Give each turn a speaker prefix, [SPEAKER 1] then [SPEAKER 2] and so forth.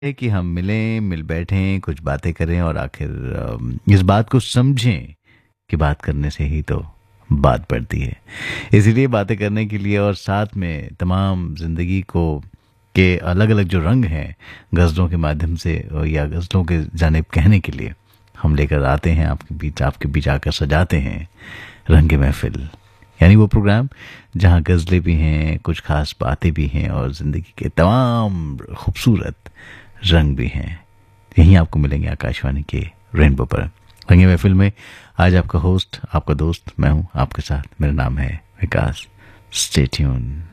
[SPEAKER 1] है कि हम मिलें, मिल बैठें, कुछ बातें करें और आखिर इस बात को समझें कि बात करने से ही तो बात बढ़ती है। इसीलिए बातें करने के लिए और साथ में तमाम ज़िंदगी को के अलग अलग जो रंग हैं गज़लों के माध्यम से या गज़लों के जानिब कहने के लिए हम लेकर आते हैं आपके बीच आकर सजाते हैं रंग महफिल। यानी वो प्रोग्राम जहाँ गज़लें भी हैं, कुछ खास बातें भी हैं और ज़िंदगी के तमाम खूबसूरत रंग भी हैं। यहीं आपको मिलेंगे आकाशवाणी के रेनबो पर। रंग महफिल में आज आपका होस्ट, आपका दोस्त मैं हूँ आपके साथ। मेरा नाम है विकास। Stay tune.